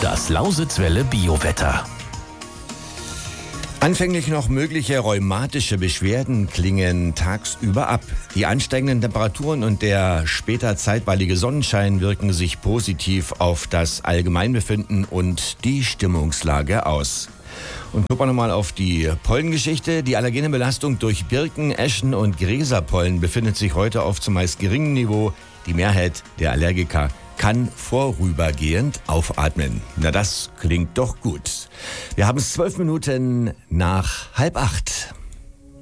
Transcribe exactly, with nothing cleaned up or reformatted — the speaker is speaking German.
Das Lausitzwelle Biowetter. Anfänglich noch mögliche rheumatische Beschwerden klingen tagsüber ab. Die ansteigenden Temperaturen und der später zeitweilige Sonnenschein wirken sich positiv auf das Allgemeinbefinden und die Stimmungslage aus. Und gucken wir nochmal auf die Pollengeschichte. Die allergene Belastung durch Birken, Eschen und Gräserpollen befindet sich heute auf zumeist geringem Niveau. Die Mehrheit der Allergiker kann vorübergehend aufatmen. Na, das klingt doch gut. Wir haben es zwölf Minuten nach halb acht.